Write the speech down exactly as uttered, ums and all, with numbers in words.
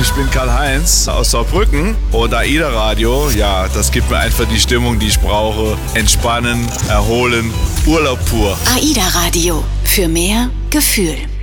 ich bin Karl-Heinz aus Saarbrücken und AIDA Radio, ja, das gibt mir einfach die Stimmung, die ich brauche. Entspannen, erholen, Urlaub pur. AIDA Radio, für mehr Gefühl.